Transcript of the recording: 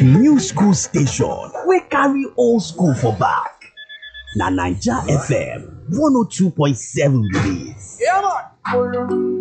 new school station wey carry old school for back. Na Naija FM 102.7 be dis.